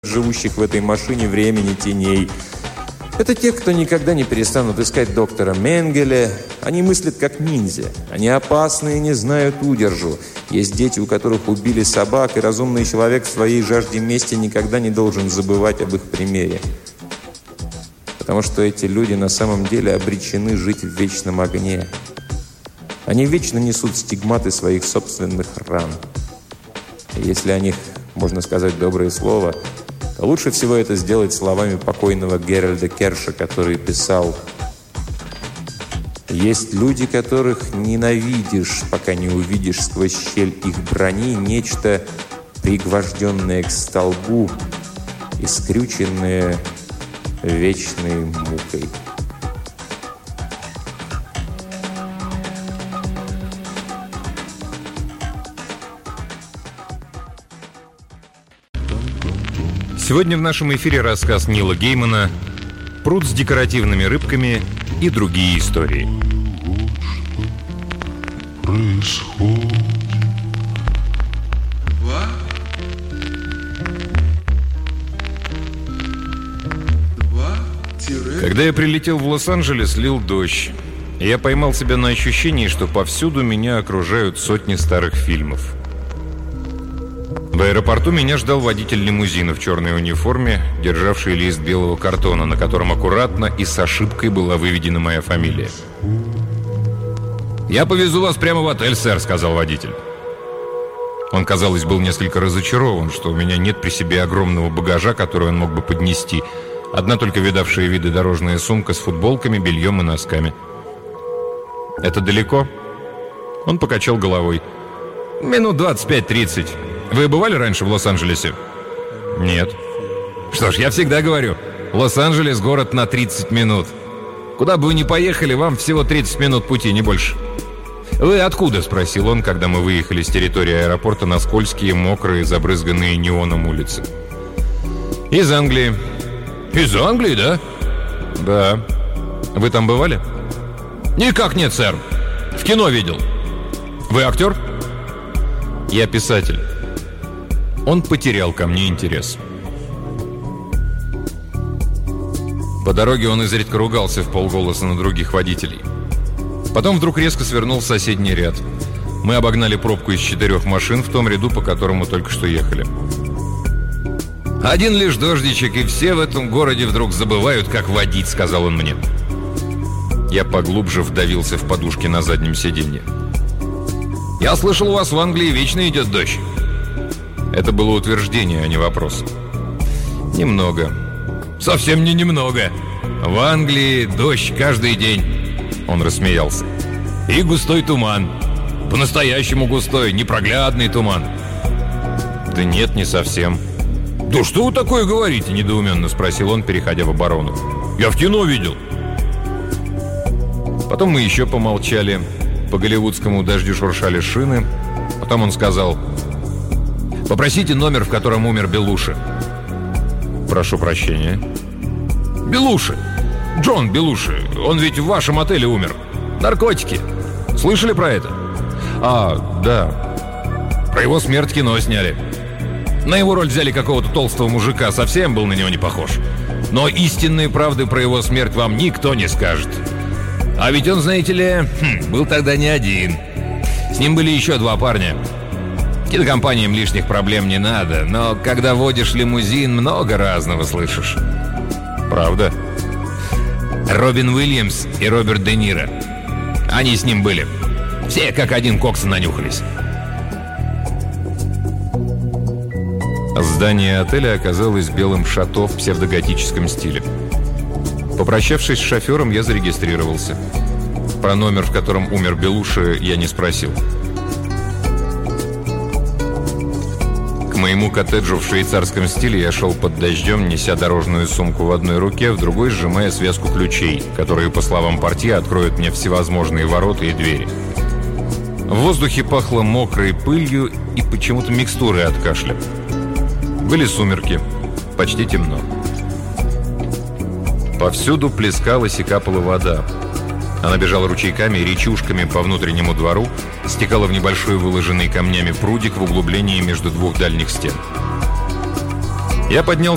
живущих в этой машине времени теней. Это те, кто никогда не перестанут искать доктора Менгеле. Они мыслят как ниндзя. Они опасны и не знают удержу. Есть дети, у которых убили собак, и разумный человек в своей жажде мести никогда не должен забывать об их примере. Потому что эти люди на самом деле обречены жить в вечном огне. Они вечно несут стигматы своих собственных ран. И если о них можно сказать доброе слово, то лучше всего это сделать словами покойного Геральда Керша, который писал: «Есть люди, которых ненавидишь, пока не увидишь сквозь щель их брони нечто, пригвожденное к столбу и скрюченное вечной мукой». Сегодня в нашем эфире рассказ Нила Геймана «Пруд с декоративными рыбками и другие истории». Когда я прилетел в Лос-Анджелес, лил дождь. И я поймал себя на ощущении, что повсюду меня окружают сотни старых фильмов. В аэропорту меня ждал водитель лимузина в черной униформе, державший лист белого картона, на котором аккуратно и с ошибкой была выведена моя фамилия. «Я повезу вас прямо в отель, сэр», — сказал водитель. Он, казалось, был несколько разочарован, что у меня нет при себе огромного багажа, который он мог бы поднести. Одна только видавшая виды дорожная сумка с футболками, бельем и носками. «Это далеко?» Он покачал головой. «Минут 25-30. Вы бывали раньше в Лос-Анджелесе?» «Нет». «Что ж, я всегда говорю, Лос-Анджелес – город на 30 минут. Куда бы вы ни поехали, вам всего 30 минут пути, не больше». «Вы откуда?» – спросил он, когда мы выехали с территории аэропорта на скользкие, мокрые, забрызганные неоном улицы. «Из Англии». «Из Англии, да?» «Да». «Вы там бывали?» «Никак нет, сэр. В кино видел». «Вы актер?» «Я писатель». Он потерял ко мне интерес. По дороге он изредка ругался вполголоса на других водителей. Потом вдруг резко свернул в соседний ряд. Мы обогнали пробку из 4 машин в том ряду, по которому только что ехали. «Один лишь дождичек, и все в этом городе вдруг забывают, как водить», — сказал он мне. Я поглубже вдавился в подушки на заднем сиденье. «Я слышал, у вас в Англии вечно идет дождь». Это было утверждение, а не вопрос. «Немного». «Совсем не немного. В Англии дождь каждый день». Он рассмеялся. «И густой туман. По-настоящему густой, непроглядный туман». «Да нет, не совсем». «Да что вы такое говорите?» – недоуменно спросил он, переходя в оборону. «Я в кино видел». Потом мы еще помолчали. По голливудскому дождю шуршали шины. Потом он сказал: «Попросите номер, в котором умер Белуши». «Прошу прощения». «Белуши. Джон Белуши. Он ведь в вашем отеле умер. Наркотики. Слышали про это?» «А, да. Про его смерть кино сняли. На его роль взяли какого-то толстого мужика. Совсем был на него не похож. Но истинные правды про его смерть вам никто не скажет. А ведь он, знаете ли, был тогда не один. С ним были еще 2 парня. Кинокомпаниям лишних проблем не надо, но когда водишь лимузин, много разного слышишь». «Правда?» Робин Уильямс и Роберт Де Ниро. Они с ним были. Все как один кокса нанюхались. Здание отеля оказалось белым шато в псевдоготическом стиле. Попрощавшись с шофером, я зарегистрировался. Про номер, в котором умер Белуши, я не спросил. К моему коттеджу в швейцарском стиле я шел под дождем, неся дорожную сумку в одной руке, в другой сжимая связку ключей, которые, по словам портье, откроют мне всевозможные ворота и двери. В воздухе пахло мокрой пылью и почему-то микстурой от кашля. Были сумерки, почти темно. Повсюду плескалась и капала вода. Она бежала ручейками и речушками по внутреннему двору, стекала в небольшой выложенный камнями прудик в углублении между 2 дальних стен. Я поднялся